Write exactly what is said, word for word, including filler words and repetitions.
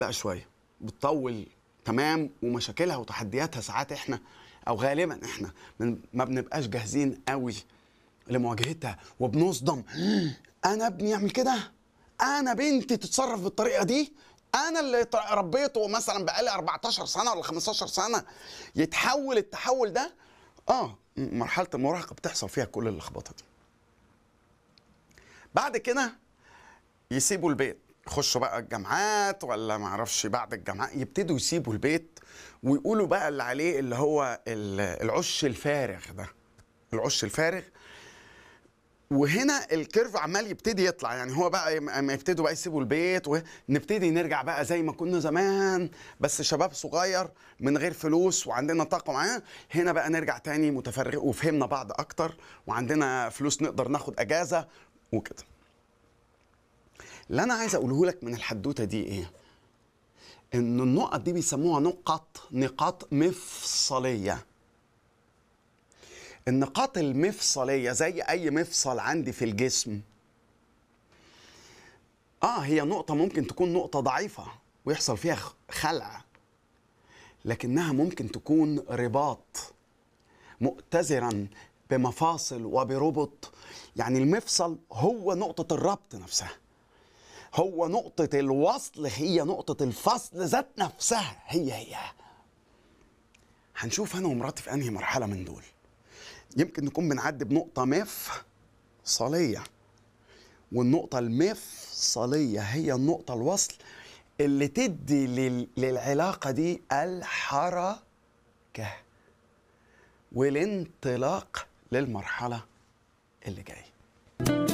بقى شويه بتطول. تمام. ومشاكلها وتحدياتها ساعات احنا او غالبا احنا ما بنبقاش جاهزين قوي لمواجهتها وبنصدم. انا ابني يعمل كده؟ انا بنتي تتصرف بالطريقه دي؟ انا اللي ربيته مثلا بقالي أربعتاشر سنه ولا خمستاشر سنه يتحول التحول ده؟ اه مرحله المراهقه بتحصل فيها كل اللخبطه دي. بعد كده يسيبوا البيت، يخشوا بقى الجامعات ولا ما اعرفش، بعد الجامعات يبتدوا يسيبوا البيت ويقولوا بقى اللي عليه اللي هو العش الفارغ ده، العش الفارغ. وهنا الكيرف عمال يبتدي يطلع، يعني هو بقى ما يبتدوا بقى يسيبوا البيت ونبتدي نرجع بقى زي ما كنا زمان، بس شباب صغير من غير فلوس وعندنا طاقة معاه. هنا بقى نرجع تاني متفرغ وفهمنا بعض أكتر وعندنا فلوس نقدر ناخد أجازة وكده. اللي أنا عايز أقوله لك من الحدوتة دي إيه؟ إن النقط دي بيسموها نقط نقاط مفصلية. النقاط المفصلية زي أي مفصل عندي في الجسم. آه هي نقطة ممكن تكون نقطة ضعيفة ويحصل فيها خلع، لكنها ممكن تكون رباط مؤتزرا بمفاصل وبربط. يعني المفصل هو نقطة الربط نفسها، هو نقطة الوصل، هي نقطة الفصل ذات نفسها، هي هي. هنشوف أنا ومراتي في أنهي مرحلة من دول. يمكن نكون بنعدي بنقطة مفصلية، والنقطة المفصلية هي النقطة الوصل اللي تدي للعلاقة دي الحركة والانطلاق للمرحلة اللي جاية.